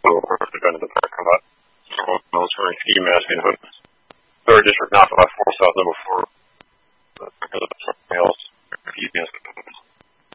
over the bend of the parking lot. Someone else wearing ski mask in the third district, not about 4 south, number 4, because of something else. Keeping us